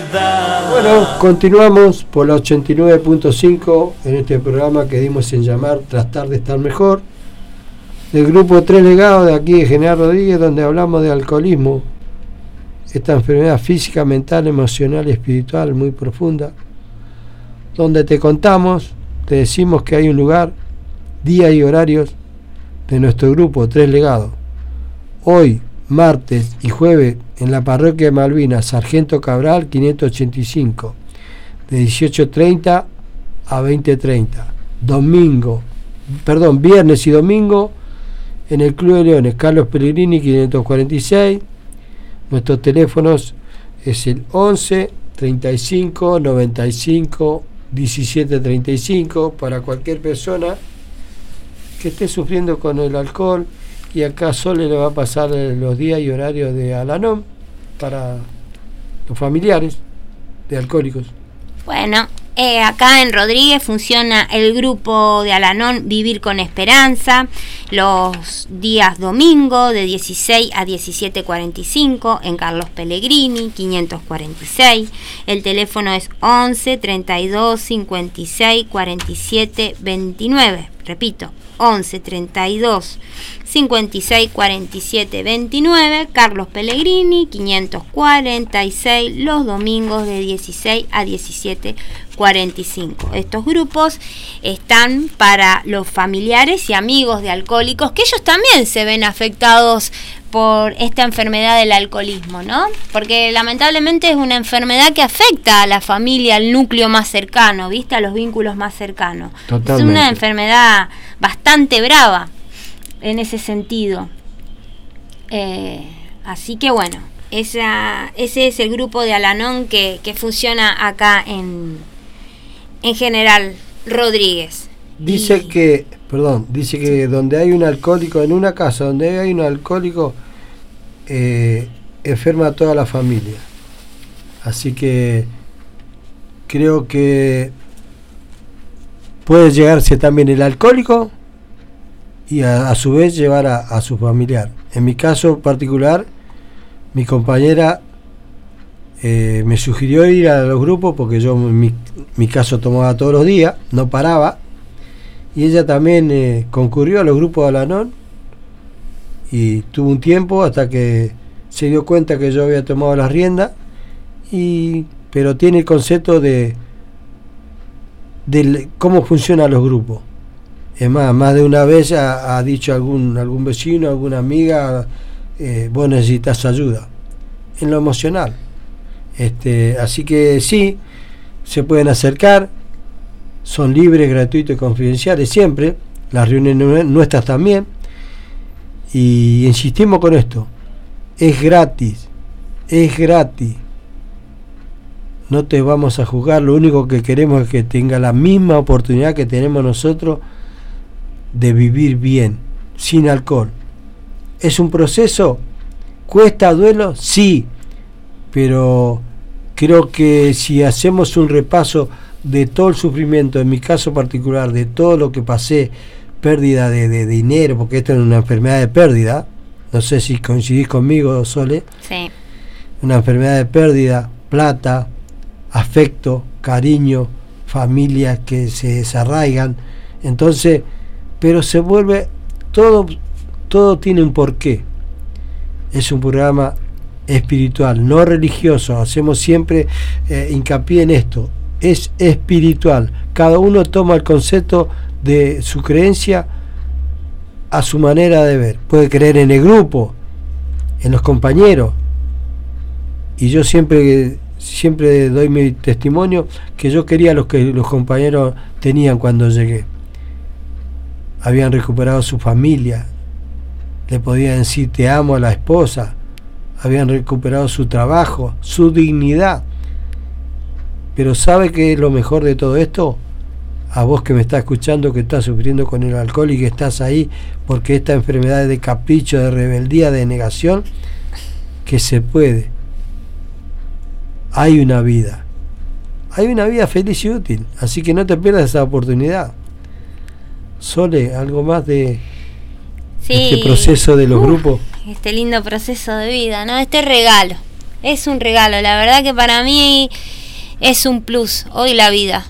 verdad. Bueno, continuamos por la 89.5 en este programa que dimos en llamar Tratar de Estar Mejor, del grupo Tres Legados de aquí de General Rodríguez, donde hablamos de alcoholismo, esta enfermedad física, mental, emocional y espiritual muy profunda, donde te contamos, te decimos que hay un lugar, día y horarios de nuestro grupo Tres Legados. Hoy, martes y jueves, en la parroquia de Malvinas, Sargento Cabral 585, de 18:30 a 20:30. Viernes y domingo en el Club de Leones, Carlos Pellegrini 546. Nuestros teléfonos es el 11 35 95 17 35 para cualquier persona que esté sufriendo con el alcohol. Y acá Sole le va a pasar los días y horarios de Al-Anon para los familiares de alcohólicos. Bueno, acá en Rodríguez funciona el grupo de Al-Anon Vivir con Esperanza los días domingo de 16 a 17:45 en Carlos Pellegrini 546. El teléfono es 11 32 56 47 29. Repito, 11 32 56 47 29, Carlos Pellegrini 546, los domingos de 16 a 17:45. Estos grupos están para los familiares y amigos de alcohólicos, que ellos también se ven afectados por esta enfermedad del alcoholismo, ¿no? Porque lamentablemente es una enfermedad que afecta a la familia, al núcleo más cercano, ¿viste? A los vínculos más cercanos. Totalmente. Es una enfermedad bastante brava en ese sentido. Así que bueno, ese es el grupo de Al-Anon que funciona acá en General Rodríguez. Dice que donde hay un alcohólico, en una casa donde hay un alcohólico, enferma a toda la familia. Así que creo que puede llegarse también el alcohólico y a su vez llevar a su familiar. En mi caso particular, mi compañera me sugirió ir a los grupos porque yo en mi caso tomaba todos los días, no paraba, y ella también concurrió a los grupos de Al-Anon y tuvo un tiempo hasta que se dio cuenta que yo había tomado las riendas, pero tiene el concepto de cómo funcionan los grupos. Es más de una vez ha dicho algún vecino, alguna amiga, vos necesitas ayuda en lo emocional. Así que sí, se pueden acercar, son libres, gratuitos y confidenciales siempre, las reuniones nuestras también, y insistimos con esto, es gratis, no te vamos a juzgar, lo único que queremos es que tenga la misma oportunidad que tenemos nosotros de vivir bien, sin alcohol. ¿Es un proceso? ¿Cuesta, duelo? Sí, pero creo que si hacemos un repaso de todo el sufrimiento, en mi caso particular, de todo lo que pasé, pérdida de dinero, porque esto es una enfermedad de pérdida, no sé si coincidís conmigo, Sole. Sí. Una enfermedad de pérdida, plata, afecto, cariño, familias que se desarraigan, entonces, pero se vuelve, todo tiene un porqué. Es un programa espiritual, no religioso, hacemos siempre hincapié en esto, es espiritual, cada uno toma el concepto de su creencia a su manera de ver, puede creer en el grupo, en los compañeros, y yo siempre doy mi testimonio que yo quería lo que los compañeros tenían cuando llegué. Habían recuperado su familia, le podían decir te amo a la esposa, habían recuperado su trabajo, su dignidad. Pero ¿sabe qué es lo mejor de todo esto? A vos que me estás escuchando, que estás sufriendo con el alcohol y que estás ahí porque esta enfermedad es de capricho, de rebeldía, de negación, que se puede. Hay una vida feliz y útil, así que no te pierdas esa oportunidad. Sole, ¿algo más de este proceso de los grupos? Este lindo proceso de vida, ¿no? Este regalo es un regalo. La verdad que para mí es un plus hoy la vida.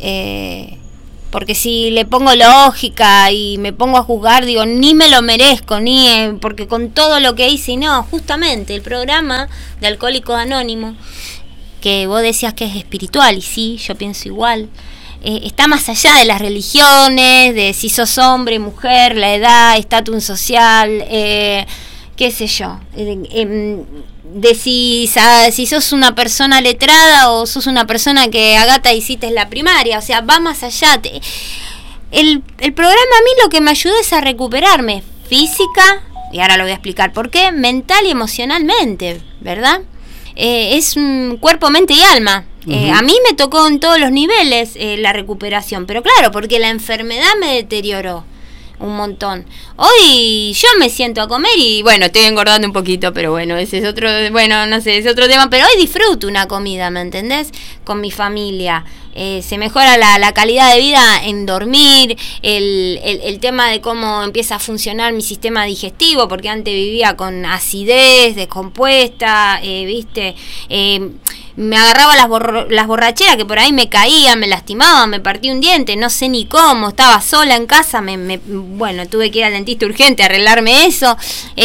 Porque si le pongo lógica y me pongo a juzgar, digo, ni me lo merezco, porque con todo lo que hice, y no, justamente el programa de Alcohólicos Anónimos, que vos decías que es espiritual, y sí, yo pienso igual, está más allá de las religiones, de si sos hombre, mujer, la edad, estatus social, qué sé yo, de si sos una persona letrada o sos una persona que Agata hiciste la primaria, o sea, va más allá. El programa a mí lo que me ayudó es a recuperarme física, y ahora lo voy a explicar por qué, mental y emocionalmente, ¿verdad? Es un cuerpo, mente y alma. A mí me tocó en todos los niveles la recuperación, pero claro, porque la enfermedad me deterioró un montón. Hoy yo me siento a comer y bueno, estoy engordando un poquito, pero bueno, ese es otro, bueno, no sé, es otro tema, pero hoy disfruto una comida, ¿me entendés? Con mi familia. Se mejora la calidad de vida en dormir, el tema de cómo empieza a funcionar mi sistema digestivo, porque antes vivía con acidez, descompuesta, ¿viste? Me agarraba las borracheras que por ahí me caía, me lastimaba, me partí un diente, no sé ni cómo, estaba sola en casa, bueno, tuve que ir al dentista urgente a arreglarme eso.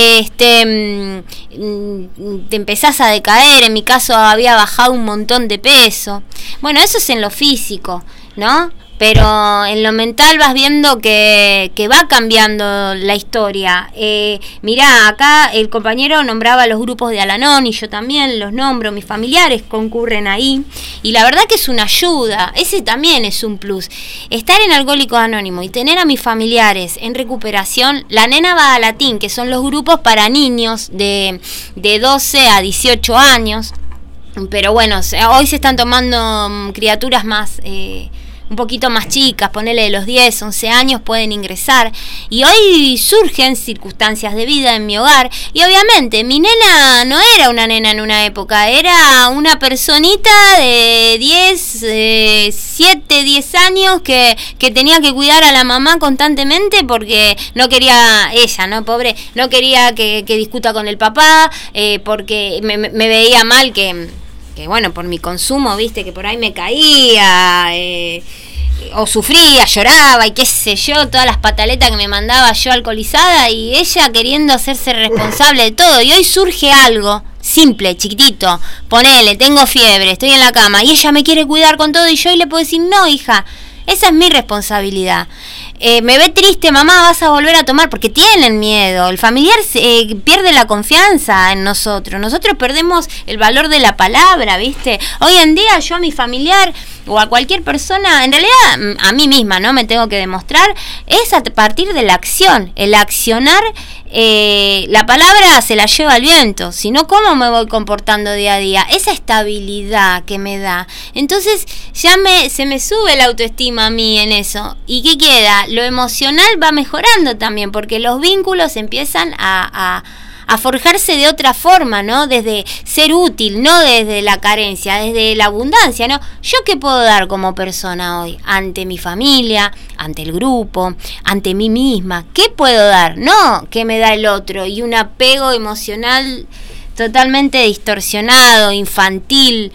Te empezás a decaer, en mi caso había bajado un montón de peso. Bueno, eso es en lo físico, ¿no? Pero en lo mental vas viendo que va cambiando la historia. Mirá, acá el compañero nombraba los grupos de Al-Anon y yo también los nombro, mis familiares concurren ahí. Y la verdad que es una ayuda, ese también es un plus. Estar en Alcohólicos Anónimos y tener a mis familiares en recuperación, la nena va a Latín, que son los grupos para niños de 12 a 18 años. Pero bueno, hoy se están tomando criaturas más... un poquito más chicas, ponele de los 10, 11 años, pueden ingresar. Y hoy surgen circunstancias de vida en mi hogar. Y obviamente, mi nena no era una nena en una época, era una personita de 7, 10 años que tenía que cuidar a la mamá constantemente porque no quería, ella, ¿no? Pobre, no quería que discuta con el papá, porque me veía mal que bueno, por mi consumo, viste, que por ahí me caía, o sufría, lloraba y qué sé yo, todas las pataletas que me mandaba yo alcoholizada, y ella queriendo hacerse responsable de todo. Y hoy surge algo simple, chiquitito, ponele, tengo fiebre, estoy en la cama, y ella me quiere cuidar con todo, y yo le puedo decir, no, hija, esa es mi responsabilidad. Me ve triste, mamá, vas a volver a tomar, porque tienen miedo. El familiar pierde la confianza en nosotros. Nosotros perdemos el valor de la palabra, ¿viste? Hoy en día yo a mi familiar o a cualquier persona, en realidad a mí misma, ¿no? Me tengo que demostrar, es a partir de la acción, el accionar. La palabra se la lleva el viento, si no, ¿cómo me voy comportando día a día? Esa estabilidad que me da. Entonces ya se me sube la autoestima a mí en eso. ¿Y qué queda? Lo emocional va mejorando también, porque los vínculos empiezan a forjarse de otra forma, ¿no? Desde ser útil, no desde la carencia, desde la abundancia, ¿no? ¿Yo qué puedo dar como persona hoy? Ante mi familia, ante el grupo, ante mí misma. ¿Qué puedo dar? No, ¿qué me da el otro? Y un apego emocional totalmente distorsionado, infantil,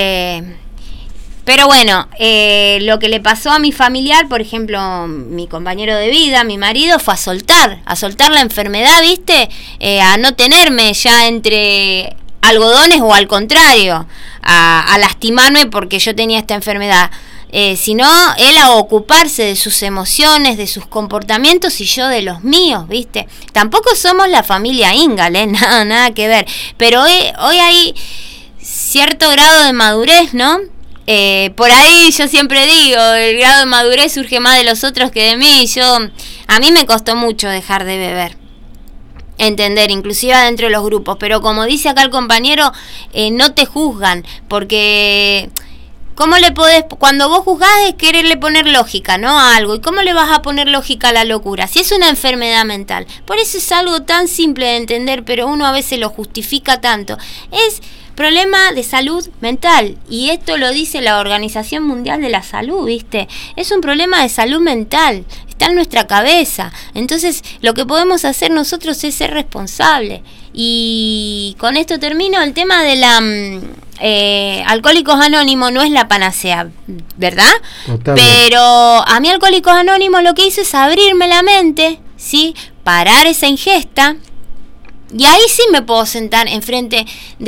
pero bueno, lo que le pasó a mi familiar, por ejemplo, mi compañero de vida, mi marido, fue a soltar la enfermedad, ¿viste? A no tenerme ya entre algodones, o al contrario, a lastimarme porque yo tenía esta enfermedad. Sino él a ocuparse de sus emociones, de sus comportamientos, y yo de los míos, ¿viste? Tampoco somos la familia Ingal, nada que ver. Pero hoy hay cierto grado de madurez, ¿no? Por ahí yo siempre digo, el grado de madurez surge más de los otros que de mí. A mí me costó mucho dejar de beber, entender, inclusive dentro de los grupos, pero como dice acá el compañero, no te juzgan, porque ¿cómo le podés, cuando vos juzgás, es quererle poner lógica, ¿no? A algo? ¿Y cómo le vas a poner lógica a la locura? Si es una enfermedad mental. Por eso es algo tan simple de entender, pero uno a veces lo justifica tanto. Es problema de salud mental, y esto lo dice la Organización Mundial de la Salud, ¿viste? Es un problema de salud mental, está en nuestra cabeza. Entonces, lo que podemos hacer nosotros es ser responsables. Y con esto termino. El tema de la Alcohólicos Anónimos no es la panacea, ¿verdad? Totalmente. Pero a mí Alcohólicos Anónimos lo que hizo es abrirme la mente, ¿sí? Parar esa ingesta, y ahí sí me puedo sentar enfrente de